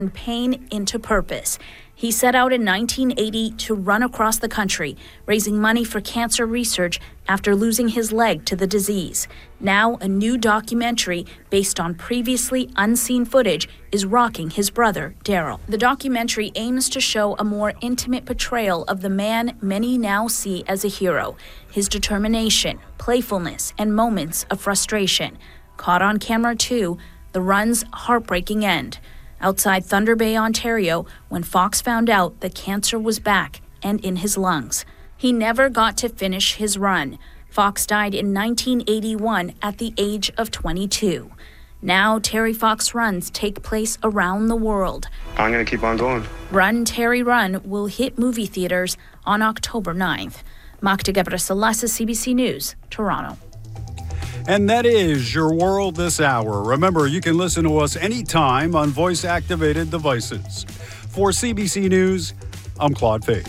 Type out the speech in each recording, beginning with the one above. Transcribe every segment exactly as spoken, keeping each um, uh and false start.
pain into purpose. He set out in nineteen eighty to run across the country, raising money for cancer research after losing his leg to the disease. Now, a new documentary based on previously unseen footage is rocking his brother, Daryl. The documentary aims to show a more intimate portrayal of the man many now see as a hero, his determination, playfulness, and moments of frustration. Caught on camera, too, the run's heartbreaking end. Outside Thunder Bay, Ontario, when Fox found out that cancer was back and in his lungs. He never got to finish his run. Fox died in nineteen eighty-one at the age of twenty-two. Now, Terry Fox runs take place around the world. I'm going to keep on going. Run, Terry, Run will hit movie theaters on October ninth. Magda Gebrselassie, C B C News, Toronto. And that is your world this hour. Remember, you can listen to us anytime on voice-activated devices. For C B C News, I'm Claude Fake.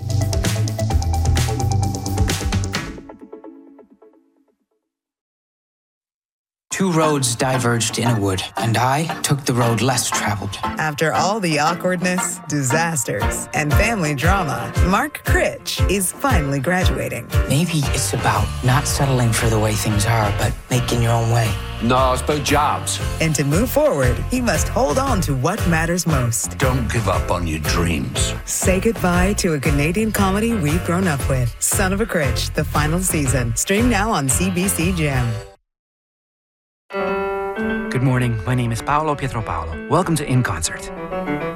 Two roads diverged in a wood, and I took the road less traveled. After all the awkwardness, disasters, and family drama, Mark Critch is finally graduating. Maybe it's about not settling for the way things are, but making your own way. No, it's about jobs. And to move forward, he must hold on to what matters most. Don't give up on your dreams. Say goodbye to a Canadian comedy we've grown up with. Son of a Critch, the final season. Stream now on C B C Gem. Good morning. My name is Paolo Pietro Paolo. Welcome to In Concert.